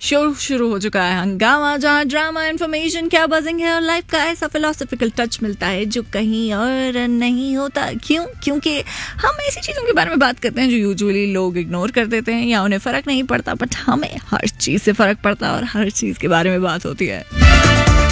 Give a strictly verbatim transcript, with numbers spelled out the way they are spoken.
Show शुरू हो चुका है हंगामा, जहाँ ड्रामा, इन्फॉर्मेशन, क्या बजिंग है और लाइफ का ऐसा फिलोसॉफिकल टच मिलता है जो कहीं और नहीं होता। क्यों? क्योंकि हम ऐसी चीज़ों के बारे में बात करते हैं जो यूजुअली लोग इग्नोर कर देते हैं या उन्हें फ़र्क नहीं पड़ता, बट हमें हर चीज़ से फ़र्क पड़ता है और हर चीज़ के बारे में बात होती है।